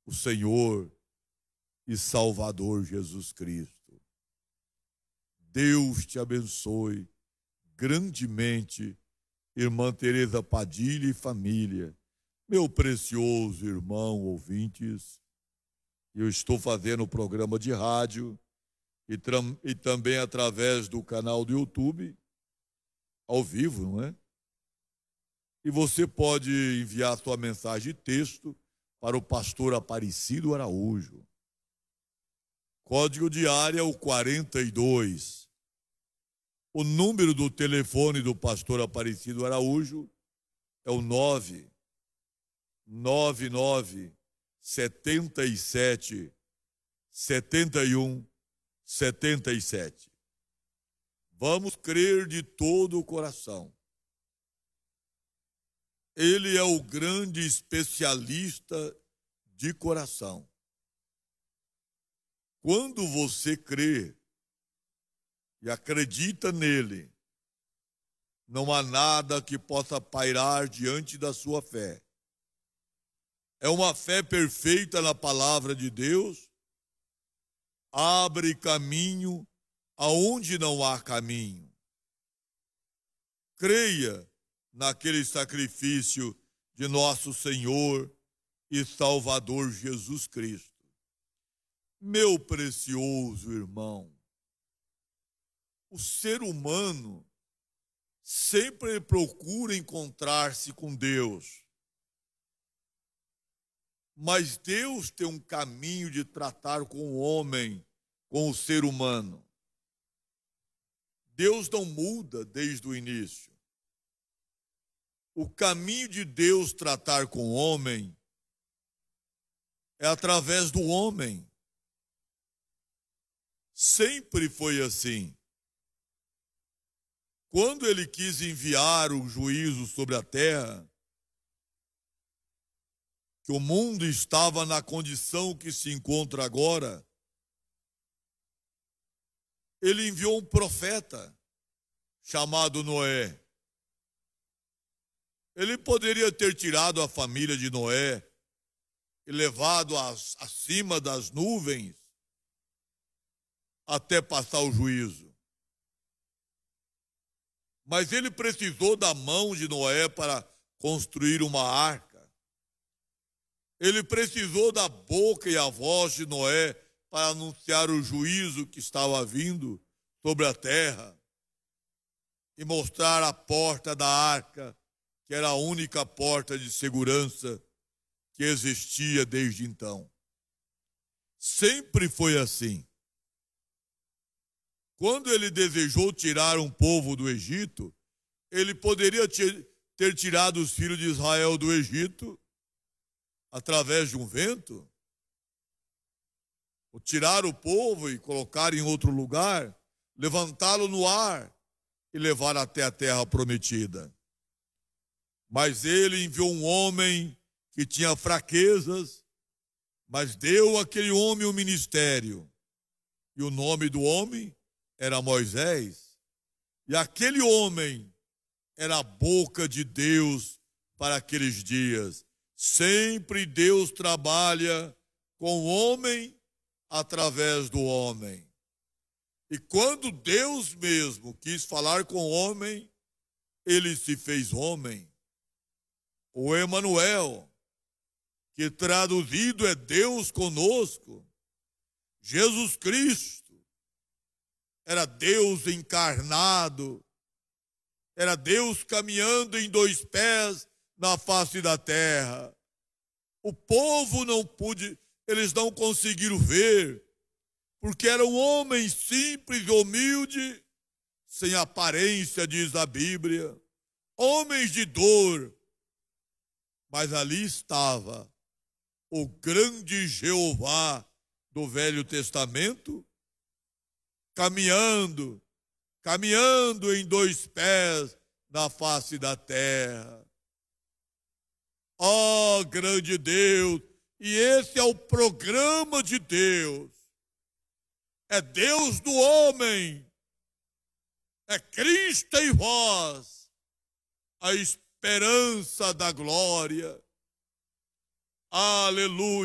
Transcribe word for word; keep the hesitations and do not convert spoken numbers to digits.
o Senhor e Salvador Jesus Cristo. Deus te abençoe grandemente, irmã Tereza Padilha e família. Meu precioso irmão ouvintes, eu estou fazendo o programa de rádio e, e também através do canal do YouTube, ao vivo, não é? E você pode enviar sua mensagem de texto para o pastor Aparecido Araújo. Código de área o quarenta e dois. O número do telefone do pastor Aparecido Araújo é o nove nove nove setenta e sete setenta e um setenta e sete. Vamos crer de todo o coração. Ele é o grande especialista de coração. Quando você crê e acredita nele, não há nada que possa pairar diante da sua fé. É uma fé perfeita na palavra de Deus, abre caminho aonde não há caminho. Creia naquele sacrifício de nosso Senhor e Salvador Jesus Cristo. Meu precioso irmão, o ser humano sempre procura encontrar-se com Deus. Mas Deus tem um caminho de tratar com o homem, com o ser humano. Deus não muda desde o início. O caminho de Deus tratar com o homem é através do homem. Sempre foi assim. Quando ele quis enviar o juízo sobre a terra, que o mundo estava na condição que se encontra agora, ele enviou um profeta chamado Noé. Ele poderia ter tirado a família de Noé e levado as, acima das nuvens até passar o juízo. Mas ele precisou da mão de Noé para construir uma arca. Ele precisou da boca e a voz de Noé para anunciar o juízo que estava vindo sobre a terra e mostrar a porta da arca, que era a única porta de segurança que existia desde então. Sempre foi assim. Quando ele desejou tirar um povo do Egito, ele poderia ter tirado os filhos de Israel do Egito através de um vento, ou tirar o povo e colocar em outro lugar, levantá-lo no ar e levar até a terra prometida. Mas ele enviou um homem que tinha fraquezas, mas deu àquele homem um ministério. E o nome do homem era Moisés. E aquele homem era a boca de Deus para aqueles dias. Sempre Deus trabalha com o homem através do homem. E quando Deus mesmo quis falar com o homem, ele se fez homem. O Emanuel, que traduzido é Deus conosco, Jesus Cristo, era Deus encarnado, era Deus caminhando em dois pés na face da terra. O povo não pôde, eles não conseguiram ver, porque era um homem simples e humilde, sem aparência, diz a Bíblia, homens de dor. Mas ali estava o grande Jeová do Velho Testamento, caminhando, caminhando em dois pés na face da terra. Ó, oh, grande Deus! E esse é o programa de Deus. É Deus do homem. É Cristo em vós, a esperança da glória. Aleluia.